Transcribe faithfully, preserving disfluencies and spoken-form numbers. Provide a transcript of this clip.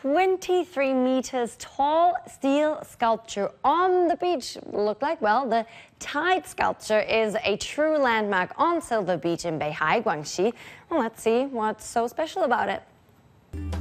twenty-three meters tall steel sculpture on the beach. Look like, well, the Tide sculpture is a true landmark on Silver Beach in Beihai, Guangxi. Well, let's see what's so special about it.